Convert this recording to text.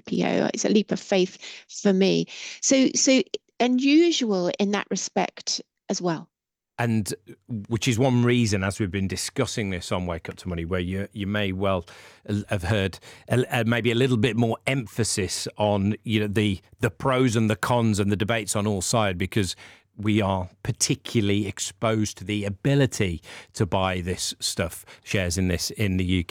IPO. It's a leap of faith for me. So unusual in that respect as well. And which is one reason, as we've been discussing this on Wake Up to Money, where you may well have heard maybe a little bit more emphasis on the pros and the cons and the debates on all sides, because we are particularly exposed to the ability to buy this stuff, shares in this in the UK.